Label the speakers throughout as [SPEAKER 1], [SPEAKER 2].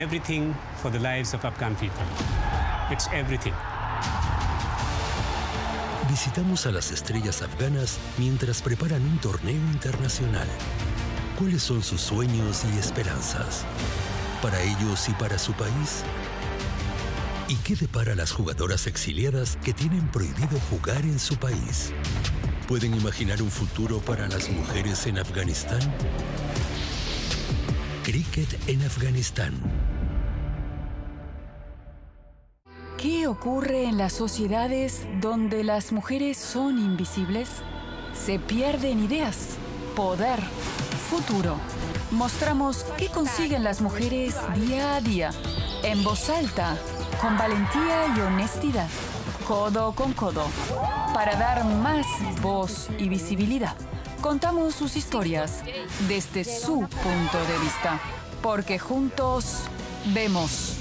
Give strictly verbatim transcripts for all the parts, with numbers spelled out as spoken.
[SPEAKER 1] Everything for the lives of Afghan people. It's everything.
[SPEAKER 2] Visitamos a las estrellas afganas mientras preparan un torneo internacional. ¿Cuáles son sus sueños y esperanzas? ¿Para ellos y para su país? ¿Y qué depara a las jugadoras exiliadas que tienen prohibido jugar en su país? ¿Pueden imaginar un futuro para las mujeres en Afganistán? Cricket en Afganistán.
[SPEAKER 3] ¿Qué ocurre en las sociedades donde las mujeres son invisibles? Se pierden ideas, poder, futuro. Mostramos qué consiguen las mujeres día a día, en voz alta, con valentía y honestidad, codo con codo, para dar más voz y visibilidad. Contamos sus historias desde su punto de vista, porque juntos vemos.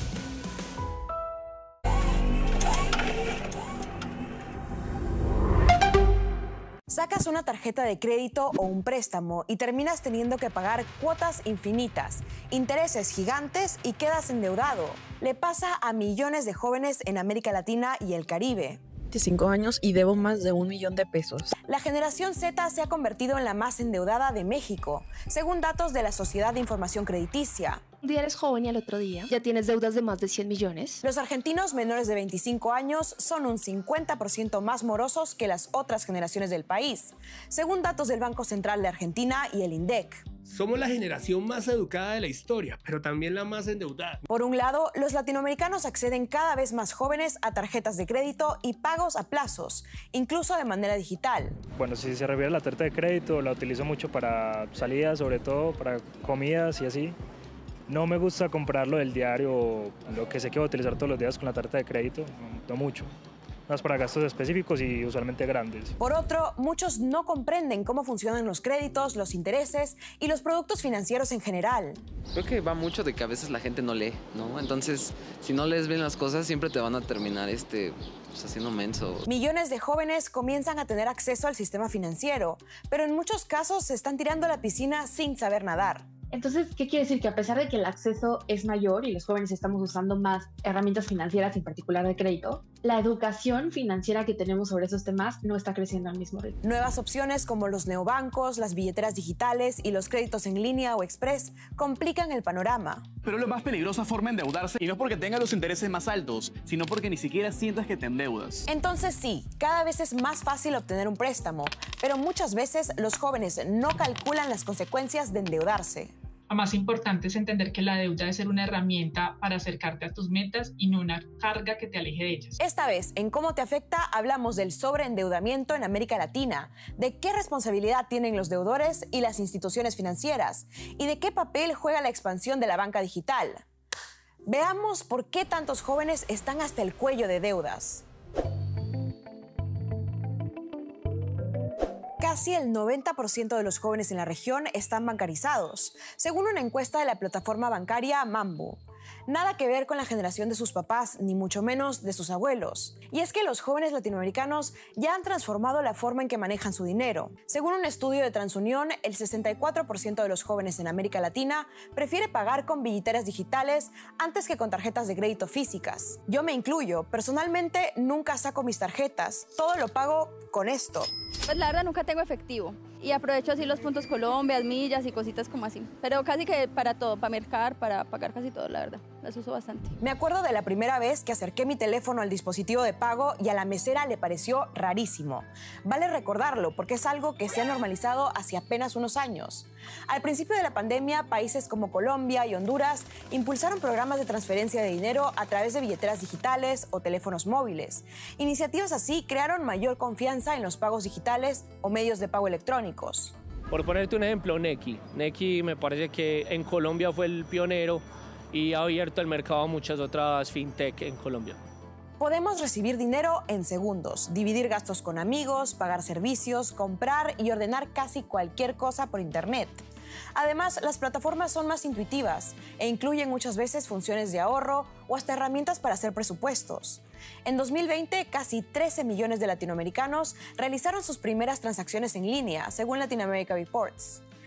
[SPEAKER 4] Sacas una tarjeta de crédito o un préstamo y terminas teniendo que pagar cuotas infinitas, intereses gigantes y quedas endeudado. Le pasa a millones de jóvenes en América Latina y el Caribe.
[SPEAKER 5] veinticinco años y debo más de un millón de pesos.
[SPEAKER 4] La generación Z se ha convertido en la más endeudada de México, según datos de la Sociedad de Información Crediticia.
[SPEAKER 6] Un día eres joven y al otro día ya tienes deudas de más de cien millones.
[SPEAKER 4] Los argentinos menores de veinticinco años son un cincuenta por ciento más morosos que las otras generaciones del país, según datos del Banco Central de Argentina y el INDEC.
[SPEAKER 7] Somos la generación más educada de la historia, pero también la más endeudada.
[SPEAKER 4] Por un lado, los latinoamericanos acceden cada vez más jóvenes a tarjetas de crédito y pagos a plazos, incluso de manera digital.
[SPEAKER 8] Bueno, si se refiere a la tarjeta de crédito, la utilizo mucho para salidas, sobre todo para comidas y así. No me gusta comprarlo del diario, lo que sé que voy a utilizar todos los días con la tarjeta de crédito, no mucho. Más para gastos específicos y usualmente grandes.
[SPEAKER 4] Por otro, muchos no comprenden cómo funcionan los créditos, los intereses y los productos financieros en general.
[SPEAKER 9] Creo que va mucho de que a veces la gente no lee, ¿no? Entonces, si no lees bien las cosas, siempre te van a terminar este, pues, haciendo menso.
[SPEAKER 4] Millones de jóvenes comienzan a tener acceso al sistema financiero, pero en muchos casos se están tirando a la piscina sin saber nadar.
[SPEAKER 10] Entonces, ¿qué quiere decir? Que a pesar de que el acceso es mayor y los jóvenes estamos usando más herramientas financieras, en particular de crédito, la educación financiera que tenemos sobre esos temas no está creciendo al mismo ritmo.
[SPEAKER 4] Nuevas opciones como los neobancos, las billeteras digitales y los créditos en línea o express complican el panorama.
[SPEAKER 11] Pero es la más peligrosa forma de endeudarse, y no es porque tenga los intereses más altos, sino porque ni siquiera sientas que te endeudas.
[SPEAKER 4] Entonces sí, cada vez es más fácil obtener un préstamo, pero muchas veces los jóvenes no calculan las consecuencias de endeudarse.
[SPEAKER 12] Lo más importante es entender que la deuda debe ser una herramienta para acercarte a tus metas y no una carga que te aleje de ellas.
[SPEAKER 4] Esta vez, en Cómo te afecta, hablamos del sobreendeudamiento en América Latina, de qué responsabilidad tienen los deudores y las instituciones financieras, y de qué papel juega la expansión de la banca digital. Veamos por qué tantos jóvenes están hasta el cuello de deudas. Casi el noventa por ciento de los jóvenes en la región están bancarizados, según una encuesta de la plataforma bancaria Mambu. Nada que ver con la generación de sus papás, ni mucho menos de sus abuelos. Y es que los jóvenes latinoamericanos ya han transformado la forma en que manejan su dinero. Según un estudio de TransUnión, el sesenta y cuatro por ciento de los jóvenes en América Latina prefiere pagar con billeteras digitales antes que con tarjetas de crédito físicas. Yo me incluyo. Personalmente, nunca saco mis tarjetas. Todo lo pago con esto.
[SPEAKER 13] Pues la verdad nunca tengo efectivo y aprovecho así los puntos Colombia, millas y cositas como así. Pero casi que para todo, para mercar, para pagar casi todo, la verdad. Las uso bastante.
[SPEAKER 4] Me acuerdo de la primera vez que acerqué mi teléfono al dispositivo de pago y a la mesera le pareció rarísimo. Vale recordarlo porque es algo que se ha normalizado hace apenas unos años. Al principio de la pandemia, países como Colombia y Honduras impulsaron programas de transferencia de dinero a través de billeteras digitales o teléfonos móviles. Iniciativas así crearon mayor confianza en los pagos digitales o medios de pago electrónicos.
[SPEAKER 14] Por ponerte un ejemplo, Nequi. Nequi me parece que en Colombia fue el pionero y ha abierto el mercado a muchas otras fintech en Colombia.
[SPEAKER 4] Podemos recibir dinero en segundos, dividir gastos con amigos, pagar servicios, comprar y ordenar casi cualquier cosa por internet. Además, las plataformas son más intuitivas e incluyen muchas veces funciones de ahorro o hasta herramientas para hacer presupuestos. En dos mil veinte, casi trece millones de latinoamericanos realizaron sus primeras transacciones en línea, según Latin America Reports.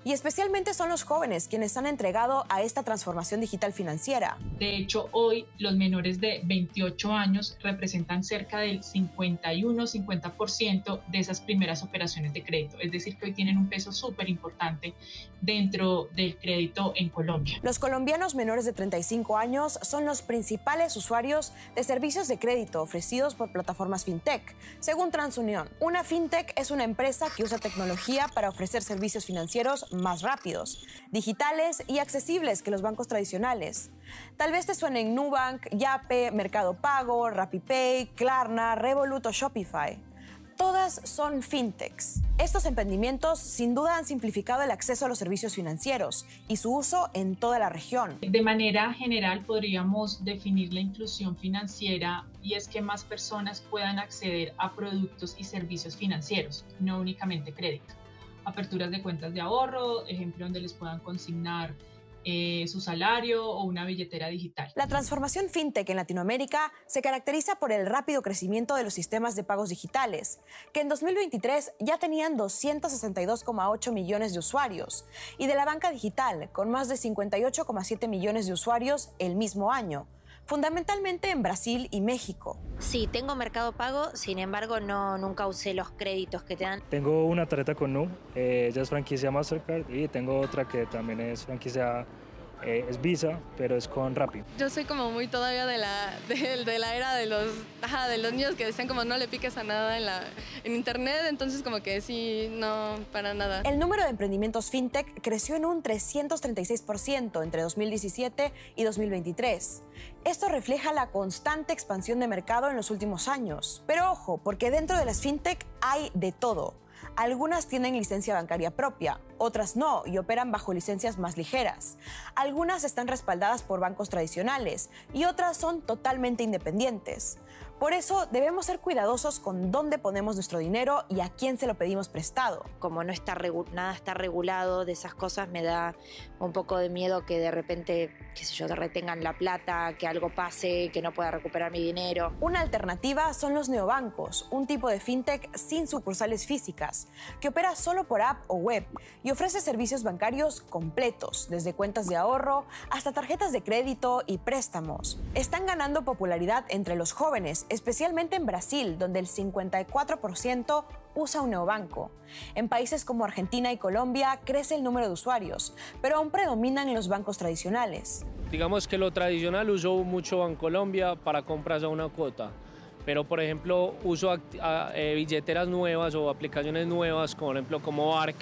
[SPEAKER 4] Y especialmente son los jóvenes quienes han entregado a esta transformación digital financiera.
[SPEAKER 12] De hecho, hoy los menores de veintiocho años representan cerca del cincuenta y uno a cincuenta por ciento de esas primeras operaciones de crédito. Es decir, que hoy tienen un peso súper importante dentro del crédito en Colombia.
[SPEAKER 4] Los colombianos menores de treinta y cinco años son los principales usuarios de servicios de crédito ofrecidos por plataformas fintech, según TransUnión. Una fintech es una empresa que usa tecnología para ofrecer servicios financieros más rápidos, digitales y accesibles que los bancos tradicionales. Tal vez te suenen Nubank, Yape, Mercado Pago, RappiPay, Klarna, Revolut o Shopify. Todas son fintechs. Estos emprendimientos sin duda han simplificado el acceso a los servicios financieros y su uso en toda la región.
[SPEAKER 12] De manera general podríamos definir la inclusión financiera y es que más personas puedan acceder a productos y servicios financieros, no únicamente crédito. Aperturas de cuentas de ahorro, ejemplo donde les puedan consignar Eh, su salario o una billetera digital.
[SPEAKER 4] La transformación fintech en Latinoamérica se caracteriza por el rápido crecimiento de los sistemas de pagos digitales, que en dos mil veintitrés ya tenían doscientos sesenta y dos coma ocho millones de usuarios, y de la banca digital, con más de cincuenta y ocho coma siete millones de usuarios el mismo año, fundamentalmente en Brasil y México.
[SPEAKER 15] Sí, tengo Mercado Pago, sin embargo no, nunca usé los créditos que te dan.
[SPEAKER 8] Tengo una tarjeta con Nu, eh, ella es franquicia Mastercard, y tengo otra que también es franquicia, eh, es Visa, pero es con Rappi.
[SPEAKER 16] Yo soy como muy todavía de la, de, de la era de los, ajá, de los niños que decían como no le piques a nada en, la, en internet, entonces como que sí, no, para nada.
[SPEAKER 4] El número de emprendimientos fintech creció en un trescientos treinta y seis por ciento entre dos mil diecisiete y dos mil veintitrés. Esto refleja la constante expansión de mercado en los últimos años. Pero ojo, porque dentro de las fintech hay de todo. Algunas tienen licencia bancaria propia, otras no y operan bajo licencias más ligeras. Algunas están respaldadas por bancos tradicionales y otras son totalmente independientes. Por eso debemos ser cuidadosos con dónde ponemos nuestro dinero y a quién se lo pedimos prestado.
[SPEAKER 15] Como no está nada está regulado de esas cosas, me da un poco de miedo que de repente, qué sé yo, te retengan la plata, que algo pase, que no pueda recuperar mi dinero.
[SPEAKER 4] Una alternativa son los neobancos, un tipo de fintech sin sucursales físicas, que opera solo por app o web y ofrece servicios bancarios completos, desde cuentas de ahorro hasta tarjetas de crédito y préstamos. Están ganando popularidad entre los jóvenes, especialmente en Brasil, donde el cincuenta y cuatro por ciento usa un neobanco. En países como Argentina y Colombia crece el número de usuarios, pero aún predominan los bancos tradicionales.
[SPEAKER 14] Digamos que lo tradicional uso mucho Bancolombia para compras a una cuota, pero por ejemplo uso eh, billeteras nuevas o aplicaciones nuevas, como por ejemplo como Arc,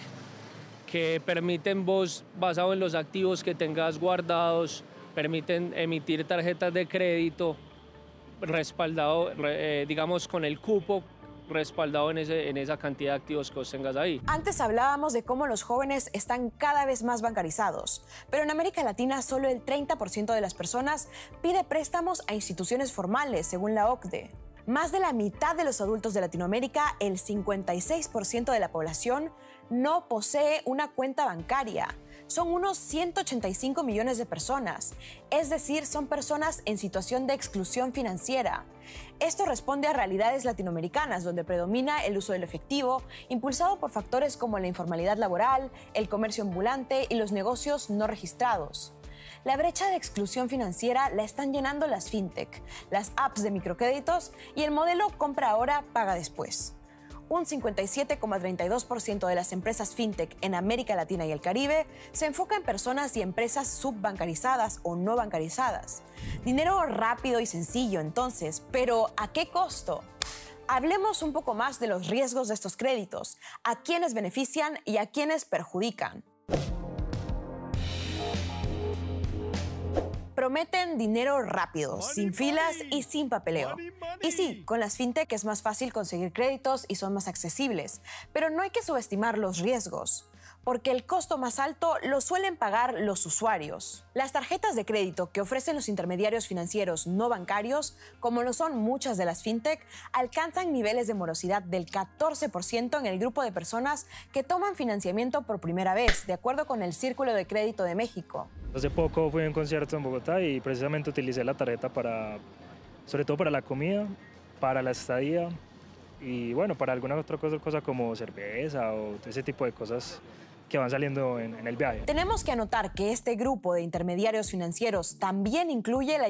[SPEAKER 14] que permiten vos, basado en los activos que tengas guardados, permiten emitir tarjetas de crédito respaldado, eh, digamos, con el cupo respaldado en, ese, en esa cantidad de activos que vos tengas ahí.
[SPEAKER 4] Antes hablábamos de cómo los jóvenes están cada vez más bancarizados, pero en América Latina solo el treinta por ciento de las personas pide préstamos a instituciones formales, según la O C D E. Más de la mitad de los adultos de Latinoamérica, el cincuenta y seis por ciento de la población, no posee una cuenta bancaria. Son unos ciento ochenta y cinco millones de personas, es decir, son personas en situación de exclusión financiera. Esto responde a realidades latinoamericanas donde predomina el uso del efectivo, impulsado por factores como la informalidad laboral, el comercio ambulante y los negocios no registrados. La brecha de exclusión financiera la están llenando las fintech, las apps de microcréditos y el modelo compra ahora, paga después. Un cincuenta y siete coma treinta y dos por ciento de las empresas fintech en América Latina y el Caribe se enfoca en personas y empresas subbancarizadas o no bancarizadas. Dinero rápido y sencillo, entonces, pero ¿a qué costo? Hablemos un poco más de los riesgos de estos créditos, a quiénes benefician y a quiénes perjudican. Prometen dinero rápido, sin filas y sin papeleo. Y sí, con las fintech es más fácil conseguir créditos y son más accesibles, pero no hay que subestimar los riesgos, porque el costo más alto lo suelen pagar los usuarios. Las tarjetas de crédito que ofrecen los intermediarios financieros no bancarios, como lo son muchas de las fintech, alcanzan niveles de morosidad del catorce por ciento en el grupo de personas que toman financiamiento por primera vez, de acuerdo con el Círculo de Crédito de México.
[SPEAKER 8] Hace poco fui a un concierto en Bogotá y precisamente utilicé la tarjeta para, sobre todo para la comida, para la estadía y bueno, para alguna otra cosa, cosa como cerveza o ese tipo de cosas que van saliendo en, en el viaje.
[SPEAKER 4] Tenemos que anotar que este grupo de intermediarios financieros también incluye la